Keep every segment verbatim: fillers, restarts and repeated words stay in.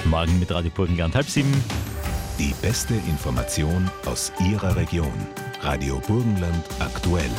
Morgen mit Radio Burgenland, halb sieben. Die beste Information aus Ihrer Region. Radio Burgenland aktuell.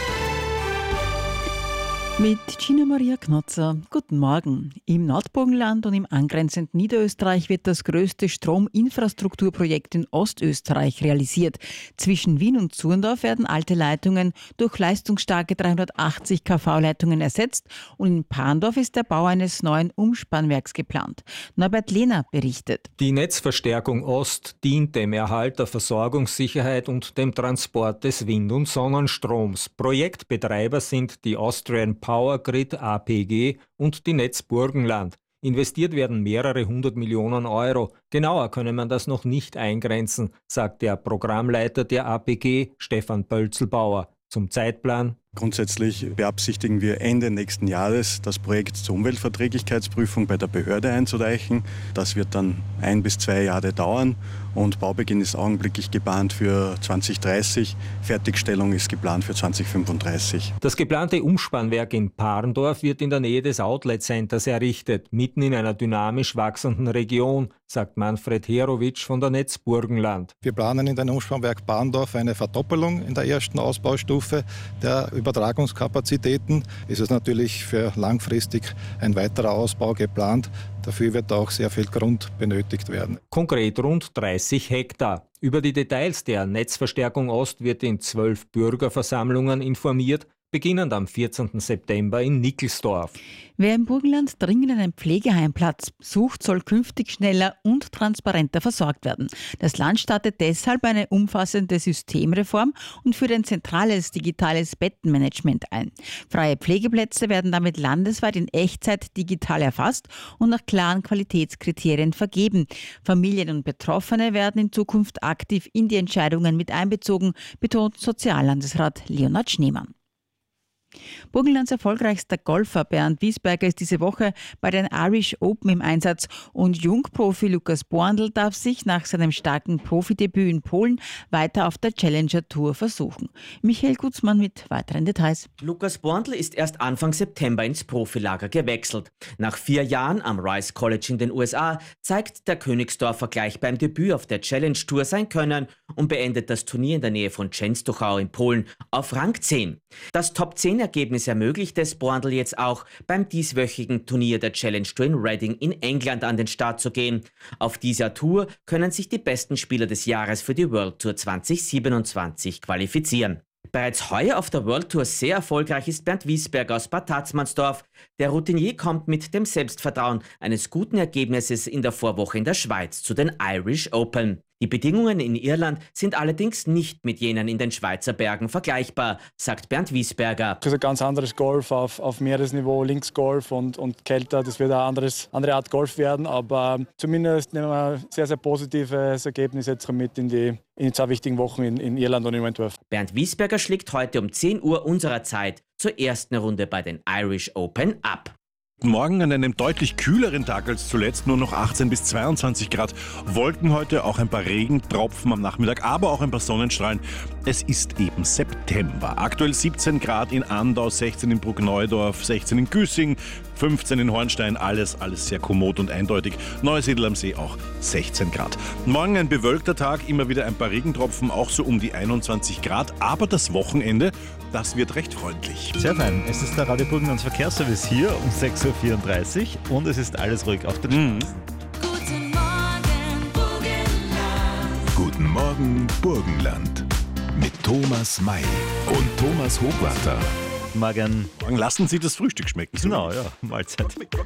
Mit Gina Maria Knotzer. Guten Morgen. Im Nordburgenland und im angrenzenden Niederösterreich wird das größte Strominfrastrukturprojekt in Ostösterreich realisiert. Zwischen Wien und Zurndorf werden alte Leitungen durch leistungsstarke dreihundertachtzig KV-Leitungen ersetzt und in Parndorf ist der Bau eines neuen Umspannwerks geplant. Norbert Lehner berichtet. Die Netzverstärkung Ost dient dem Erhalt der Versorgungssicherheit und dem Transport des Wind- und Sonnenstroms. Projektbetreiber sind die Austrian Power Grid A P G und die Netz Burgenland. Investiert werden mehrere hundert Millionen Euro. Genauer könne man das noch nicht eingrenzen, sagt der Programmleiter der A P G, Stefan Pölzelbauer. Zum Zeitplan: Grundsätzlich beabsichtigen wir Ende nächsten Jahres das Projekt zur Umweltverträglichkeitsprüfung bei der Behörde einzureichen. Das wird dann ein bis zwei Jahre dauern und Baubeginn ist augenblicklich geplant für zwanzig dreißig. Fertigstellung ist geplant für zwanzig fünfunddreißig. Das geplante Umspannwerk in Parndorf wird in der Nähe des Outlet Centers errichtet, mitten in einer dynamisch wachsenden Region, sagt Manfred Herowitsch von der Netz Burgenland. Wir planen in dem Umspannwerk Parndorf eine Verdoppelung in der ersten Ausbaustufe der Übertragungskapazitäten. Ist es natürlich für langfristig ein weiterer Ausbau geplant. Dafür wird auch sehr viel Grund benötigt werden. Konkret rund dreißig Hektar. Über die Details der Netzverstärkung Ost wird in zwölf Bürgerversammlungen informiert, beginnend am vierzehnten September in Nickelsdorf. Wer im Burgenland dringend einen Pflegeheimplatz sucht, soll künftig schneller und transparenter versorgt werden. Das Land startet deshalb eine umfassende Systemreform und führt ein zentrales digitales Bettenmanagement ein. Freie Pflegeplätze werden damit landesweit in Echtzeit digital erfasst und nach klaren Qualitätskriterien vergeben. Familien und Betroffene werden in Zukunft aktiv in die Entscheidungen mit einbezogen, betont Soziallandesrat Leonhard Schneemann. Burgenlands erfolgreichster Golfer Bernd Wiesberger ist diese Woche bei den Irish Open im Einsatz und Jungprofi Lukas Borndl darf sich nach seinem starken Profidebüt in Polen weiter auf der Challenger Tour versuchen. Michael Gutzmann mit weiteren Details. Lukas Borndl ist erst Anfang September ins Profilager gewechselt. Nach vier Jahren am Rice College in den U S A zeigt der Königsdorfer gleich beim Debüt auf der Challenge Tour sein Können und beendet das Turnier in der Nähe von Częstochow in Polen auf Rang zehn. Das Top zehn Ergebnis ermöglicht es Borndl jetzt auch beim dieswöchigen Turnier der Challenge Tour in Reading in England an den Start zu gehen. Auf dieser Tour können sich die besten Spieler des Jahres für die World Tour zwanzig siebenundzwanzig qualifizieren. Bereits heuer auf der World Tour sehr erfolgreich ist Bernd Wiesberger aus Bad Tatzmannsdorf. Der Routinier kommt mit dem Selbstvertrauen eines guten Ergebnisses in der Vorwoche in der Schweiz zu den Irish Open. Die Bedingungen in Irland sind allerdings nicht mit jenen in den Schweizer Bergen vergleichbar, sagt Bernd Wiesberger. Das ist ein ganz anderes Golf auf, auf Meeresniveau, Linksgolf und, und kälter. Das wird eine anderes, andere Art Golf werden, aber zumindest nehmen wir ein sehr, sehr positives Ergebnis jetzt mit in die, in die zwei wichtigen Wochen in, in Irland und in Wentworth. Bernd Wiesberger schlägt heute um zehn Uhr unserer Zeit zur ersten Runde bei den Irish Open ab. Morgen an einem deutlich kühleren Tag als zuletzt, nur noch achtzehn bis zweiundzwanzig Grad. Wolken heute, auch ein paar Regentropfen am Nachmittag, aber auch ein paar Sonnenstrahlen. Es ist eben September. Aktuell siebzehn Grad in Andau, sechzehn in Bruckneudorf, sechzehn in Güssing, fünfzehn in Hornstein, alles, alles sehr kommod und eindeutig. Neusiedl am See auch sechzehn Grad. Morgen ein bewölkter Tag, immer wieder ein paar Regentropfen, auch so um die einundzwanzig Grad. Aber das Wochenende, das wird recht freundlich. Sehr fein. Es ist der Radio Burgenlands Verkehrsservice hier um sechs Uhr vierunddreißig und es ist alles ruhig auf den Straßen. Mhm. Guten Morgen, Burgenland. Guten Morgen, Burgenland. Mit Thomas May und Thomas Hochwarter. Morgen. Morgen lassen Sie das Frühstück schmecken. Genau, ja, Mahlzeit.